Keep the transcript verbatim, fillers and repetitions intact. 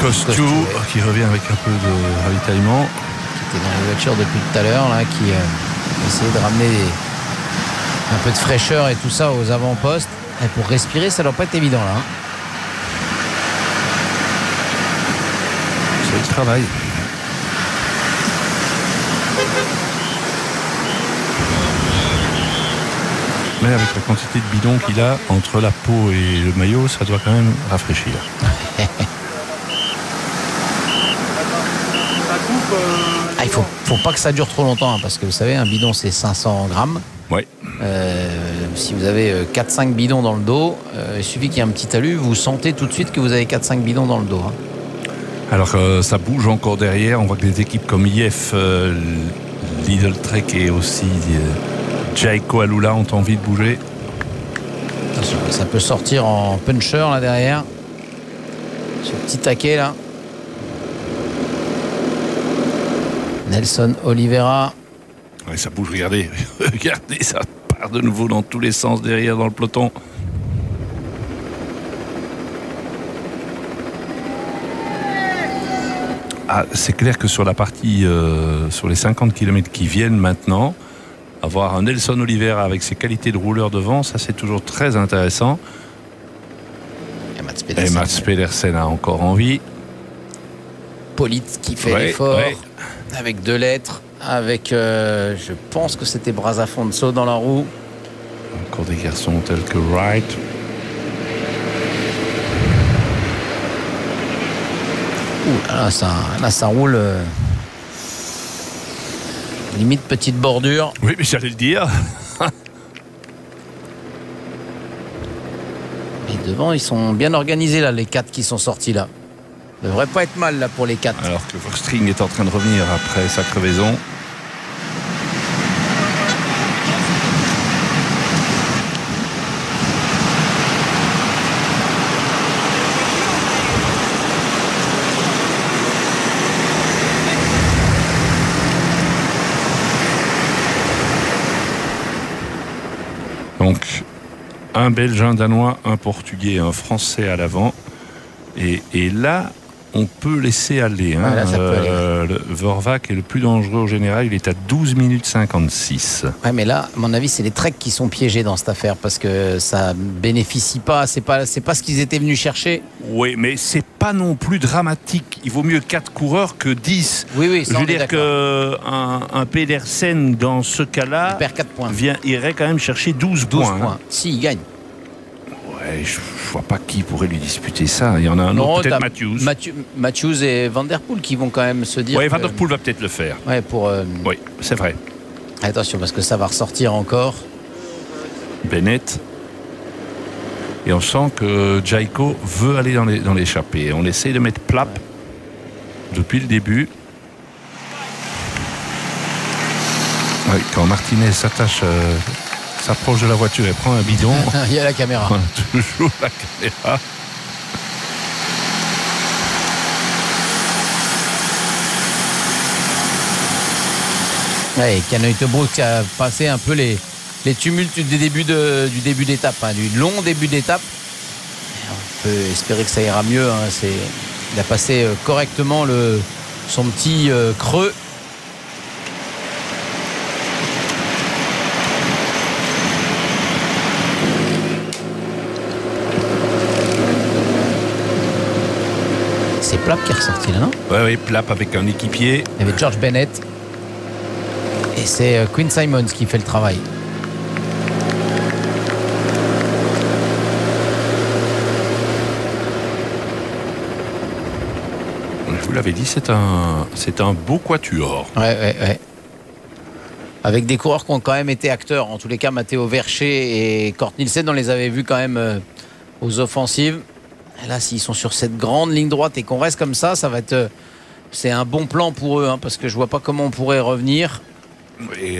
Costiu qui revient avec un peu de ravitaillement. Qui était dans les voitures depuis tout à l'heure, là, qui euh, essayait de ramener des, un peu de fraîcheur et tout ça aux avant-postes. Et pour respirer, ça doit pas être évident, là. Hein. C'est le travail. Mais avec la quantité de bidon qu'il a entre la peau et le maillot, ça doit quand même rafraîchir. Ah, il faut, faut pas que ça dure trop longtemps, hein, parce que vous savez, un bidon c'est cinq cents grammes. Ouais. Euh, si vous avez quatre cinq bidons dans le dos, euh, il suffit qu'il y ait un petit talus, vous sentez tout de suite que vous avez quatre cinq bidons dans le dos. Hein. Alors euh, ça bouge encore derrière. On voit que des équipes comme I F, euh, Lidl Trek et aussi euh, Jayco Alula ont envie de bouger. Attention, ça peut sortir en puncher là derrière. Ce petit taquet là. Nelson Oliveira. Ouais, ça bouge, regardez. Regardez, ça part de nouveau dans tous les sens derrière dans le peloton. Ah, c'est clair que sur la partie, euh, sur les cinquante kilomètres qui viennent maintenant, avoir un Nelson Oliveira avec ses qualités de rouleur devant, ça c'est toujours très intéressant. Et Mats Et Pedersen, Mats Pedersen a encore envie. Polite qui fait Ouais, l'effort ouais. avec deux lettres, avec euh, je pense que c'était Brasafonso dans la roue. Encore des garçons tels que Wright. Ouh, là, ça, là ça roule euh, limite petite bordure. Oui, mais j'allais le dire. Et devant ils sont bien organisés là, les quatre qui sont sortis là. Ça devrait pas être mal là pour les quatre. Alors que Verstring est en train de revenir après sa crevaison. Donc, un Belge, un Danois, un Portugais, un Français à l'avant. Et, et là, on peut laisser aller. Hein. Ouais, là, ça peut aller. Euh, le Vorvac est le plus dangereux au général. Il est à douze minutes cinquante-six. Ouais, mais là, à mon avis, c'est les Trek qui sont piégés dans cette affaire parce que ça bénéficie pas. C'est pas, c'est pas ce qu'ils étaient venus chercher. Oui, mais c'est pas non plus dramatique. Il vaut mieux quatre coureurs que dix. Oui, oui, ça, Je on veux est dire d'accord. qu'un un Pedersen, dans ce cas-là, Il perd quatre points. vient, irait quand même chercher douze, douze points. points. Hein. Si, il gagne. Ouais, je, je vois pas qui pourrait lui disputer ça. Il y en a un Non, autre, peut-être t'as Matthews. Matthew- Matthews et Van Der Poel qui vont quand même se dire. Oui, que- Van Der Poel va peut-être le faire. Ouais, pour. euh, Oui, c'est vrai. Attention, parce que ça va ressortir encore. Bennett. Et on sent que Jayco veut aller dans, les, dans l'échappée. On essaie de mettre Plap depuis le début. Oui, quand Martinez s'attache, euh, s'approche de la voiture et prend un bidon, Il y a la caméra. on a toujours la caméra. Ouais, Kanoï-Tobroek a passé un peu les, les tumultes du début, de, du début d'étape, hein, du long début d'étape. On peut espérer que ça ira mieux. Hein, c'est, il a passé euh, correctement le, son petit euh, creux. C'est Plap qui est ressorti là, non? Oui, oui, Plap avec un équipier. Il y avait George Bennett. Et c'est euh, Quinn Simons qui fait le travail. Je vous l'avais dit, c'est un, c'est un beau quatuor. Ouais, ouais, ouais. Avec des coureurs qui ont quand même été acteurs. En tous les cas, Matteo Vercher et Kort Nielsen, on les avait vus quand même euh, aux offensives. Et là, s'ils sont sur cette grande ligne droite et qu'on reste comme ça, ça va être. Euh, c'est un bon plan pour eux, hein, parce que je vois pas comment on pourrait revenir. Et